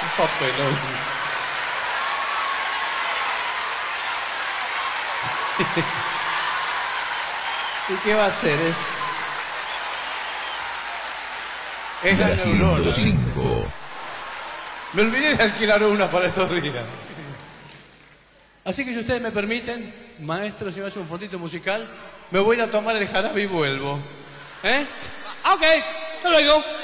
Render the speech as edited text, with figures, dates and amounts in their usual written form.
Un papelón. ¿Y qué va a hacer? Es la neurona. 105. Me olvidé de alquilar una para estos días. Así que si ustedes me permiten, maestro, si me hace un fondito musical, me voy a ir a tomar el jarabe y vuelvo. ¿Eh? Ok, hasta luego.